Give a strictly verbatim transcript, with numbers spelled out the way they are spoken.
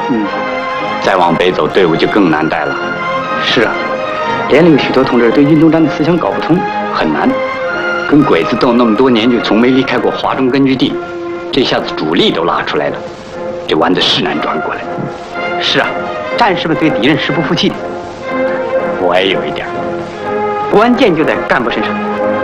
嗯， 再往北走，队伍就更难带了。 是啊，连那个许多同志对运动战的思想搞不通，很难。 跟鬼子斗那么多年，就从没离开过华中根据地，这下子主力都拉出来了，这弯子是难转过来。 是啊，战士们对敌人是不服气的。 我也有一点。 关键就在干部身上。